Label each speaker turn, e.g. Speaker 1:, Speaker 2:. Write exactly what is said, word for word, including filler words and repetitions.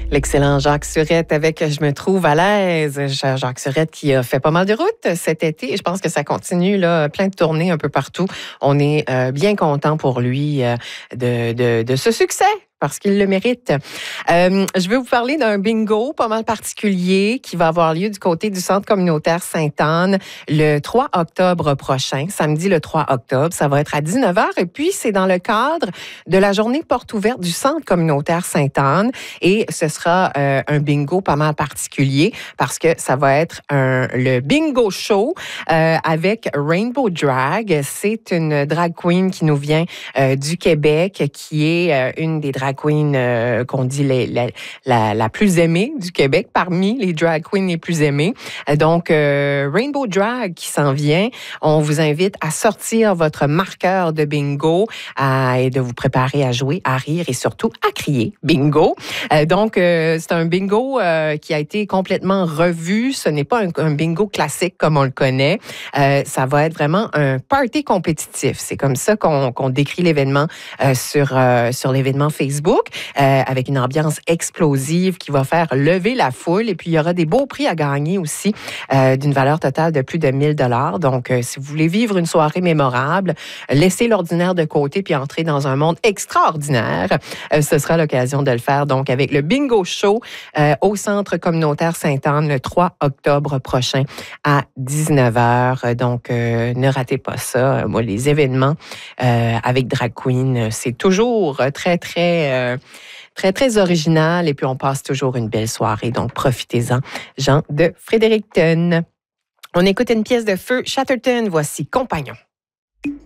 Speaker 1: L'excellent Jacques Surette avec Je me trouve à l'aise. Jacques Surette qui a fait pas mal de routes cet été. Je pense que ça continue, là, plein de tournées un peu partout. On est euh, bien content pour lui euh, de, de, de ce succès, parce qu'il le mérite. Euh, je vais vous parler d'un bingo pas mal particulier qui va avoir lieu du côté du Centre communautaire Sainte-Anne le trois octobre prochain, samedi le trois octobre. Ça va être à dix-neuf heures et puis c'est dans le cadre de la journée porte ouverte du Centre communautaire Sainte-Anne et ce sera euh, un bingo pas mal particulier parce que ça va être un, le bingo show euh, avec Rainbow Drag. C'est une drag queen qui nous vient euh, du Québec, qui est euh, une des drag queen euh, qu'on dit les, la, la, la plus aimée du Québec, parmi les drag queens les plus aimées. Donc, euh, Rainbow Drag qui s'en vient. On vous invite à sortir votre marqueur de bingo à, et de vous préparer à jouer, à rire et surtout à crier bingo. Euh, donc, euh, c'est un bingo euh, qui a été complètement revu. Ce n'est pas un, un bingo classique comme on le connaît. Euh, ça va être vraiment un party compétitif. C'est comme ça qu'on, qu'on décrit l'événement euh, sur, euh, sur l'événement Facebook. Facebook, euh, avec une ambiance explosive qui va faire lever la foule. Et puis, il y aura des beaux prix à gagner aussi euh, d'une valeur totale de plus de mille dollars. Donc, euh, si vous voulez vivre une soirée mémorable, laissez l'ordinaire de côté puis entrez dans un monde extraordinaire. Euh, ce sera l'occasion de le faire. Donc, avec le Bingo Show euh, au Centre communautaire Sainte-Anne le trois octobre prochain à dix-neuf heures. Donc, euh, ne ratez pas ça. Moi, les événements euh, avec Drag Queen, c'est toujours très, très Euh, très, très original et puis on passe toujours une belle soirée. Donc, profitez-en. Jean de Fredericton. On écoute une pièce de feu Chatterton. Voici Compagnon.